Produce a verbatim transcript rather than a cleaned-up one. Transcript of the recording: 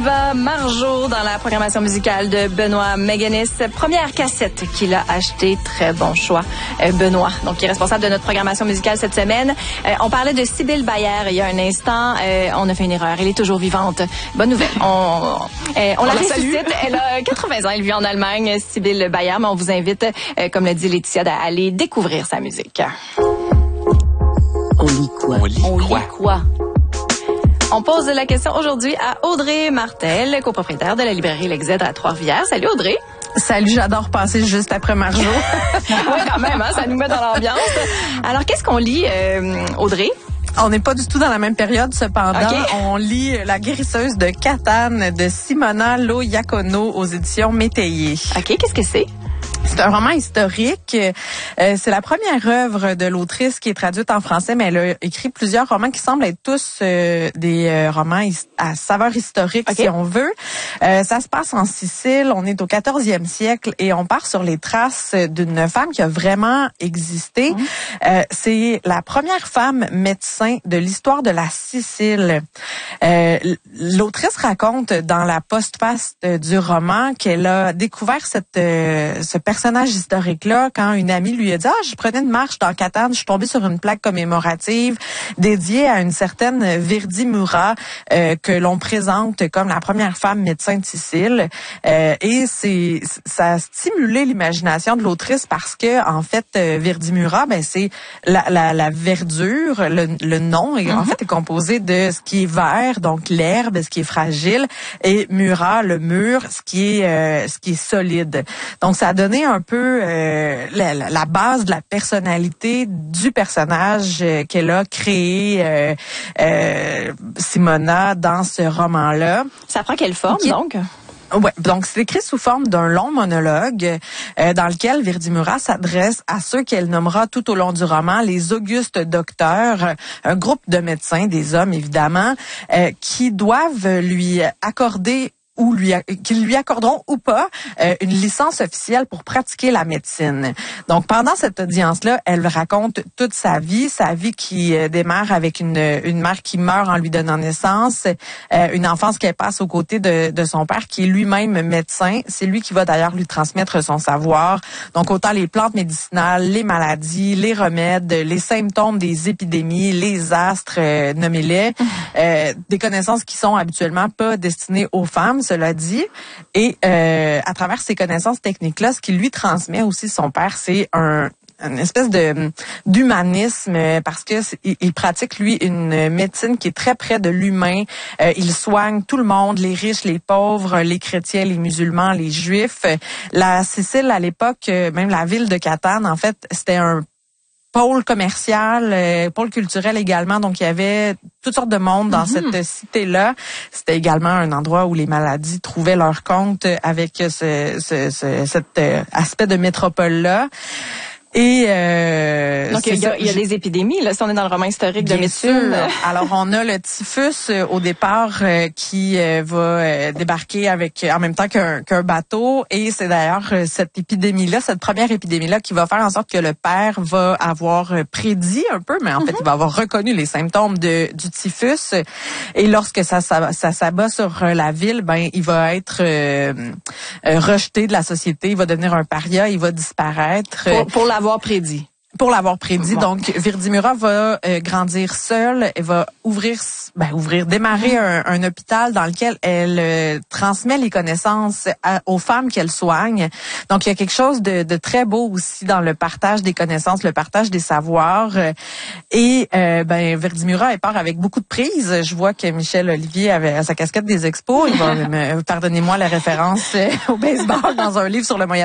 diva Marjo dans la programmation musicale de Benoît Méganis. Première cassette qu'il a achetée. Très bon choix, euh, Benoît, donc qui est responsable de notre programmation musicale cette semaine. Euh, on parlait de Sybille Bayer il y a un instant. Euh, on a fait une erreur. Elle est toujours vivante. Bonne nouvelle. On, euh, on, on la ressuscite. Elle a quatre-vingts ans. Elle vit en Allemagne, Sybille Bayer. Mais on vous invite, euh, comme le dit Laetitia, à aller découvrir sa musique. On lit quoi? On lit quoi? quoi? On pose la question aujourd'hui à Audrey Martel, copropriétaire de la librairie L'Exèdre à Trois-Rivières. Salut Audrey. Salut, j'adore passer juste après Marjo. Oui, quand même, hein, ça nous met dans l'ambiance. Alors, qu'est-ce qu'on lit, euh, Audrey? On n'est pas du tout dans la même période, cependant. Okay. On lit La guérisseuse de Catane de Simona Loiacono aux éditions Métayer. OK, qu'est-ce que c'est? C'est un roman historique. Euh, c'est la première œuvre de l'autrice qui est traduite en français, mais elle a écrit plusieurs romans qui semblent être tous euh, des euh, romans à saveur historique, okay. si on veut. Euh, ça se passe en Sicile, on est au quatorzième siècle et on part sur les traces d'une femme qui a vraiment existé. Mmh. Euh, c'est la première femme médecin de l'histoire de la Sicile. Euh, l'autrice raconte dans la postface du roman qu'elle a découvert cette, euh, ce personnage personnage historique-là, quand une amie lui a dit « Ah, je prenais une marche dans Catane, je suis tombée sur une plaque commémorative dédiée à une certaine Verdi Murat euh, que l'on présente comme la première femme médecin de Sicile. Euh, » Et c'est ça a stimulé l'imagination de l'autrice parce que, en fait, euh, Verdi Murat, ben, c'est la, la, la verdure, le, le nom, est, mm-hmm. en fait, est composé de ce qui est vert, donc l'herbe, ce qui est fragile, et Murat, le mur, ce qui est, euh, ce qui est solide. Donc, ça a donné un peu euh, la, la base de la personnalité du personnage euh, qu'elle a créé, euh, euh, Simona, dans ce roman-là. Ça prend quelle forme, qui... donc? Ouais, donc c'est écrit sous forme d'un long monologue euh, dans lequel Verdi Murat s'adresse à ceux qu'elle nommera tout au long du roman les augustes docteurs, un groupe de médecins, des hommes évidemment, euh, qui doivent lui accorder ou lui qu'ils lui accorderont ou pas euh, une licence officielle pour pratiquer la médecine. Donc pendant cette audience-là, elle raconte toute sa vie, sa vie qui euh, démarre avec une une mère qui meurt en lui donnant naissance, euh, une enfance qu'elle passe aux côtés de de son père qui est lui-même médecin, c'est lui qui va d'ailleurs lui transmettre son savoir. Donc autant les plantes médicinales, les maladies, les remèdes, les symptômes des épidémies, les astres, euh, nommez-les, euh, des connaissances qui sont habituellement pas destinées aux femmes. Cela dit, et euh, à travers ces connaissances techniques-là, ce qu'il lui transmet aussi son père, c'est un une espèce de d'humanisme parce que il, il pratique lui une médecine qui est très près de l'humain. Euh, il soigne tout le monde, les riches, les pauvres, les chrétiens, les musulmans, les juifs. La Sicile à l'époque, même la ville de Catane, en fait, c'était un pôle commercial, euh, pôle culturel également. Donc, il y avait toutes sortes de monde dans mm-hmm. cette cité-là. C'était également un endroit où les maladies trouvaient leur compte avec ce, ce, ce cet euh, aspect de métropole-là. Et euh, donc il y, a, il y a des épidémies là si on est dans le roman historique de médecine. Alors on a le typhus euh, au départ euh, qui euh, va euh, débarquer avec en même temps qu'un qu'un bateau et c'est d'ailleurs euh, cette épidémie là, cette première épidémie là qui va faire en sorte que le père va avoir euh, prédit un peu, mais en mm-hmm. fait il va avoir reconnu les symptômes de du typhus et lorsque ça ça, ça s'abat sur euh, la ville, ben il va être euh, euh, rejeté de la société, il va devenir un paria, il va disparaître. Pour, pour la avoir prédit. Pour l'avoir prédit. Bon. Donc, Verdi Murat va euh, grandir seule. Elle va ouvrir, ben, ouvrir, démarrer un, un hôpital dans lequel elle euh, transmet les connaissances à, aux femmes qu'elle soigne. Donc, il y a quelque chose de, de très beau aussi dans le partage des connaissances, le partage des savoirs. Et, euh, ben, Verdi Murat, elle part avec beaucoup de prises. Je vois que Michel Olivier avait sa casquette des expos. Il va me, pardonnez-moi la référence au baseball dans un livre sur le Moyen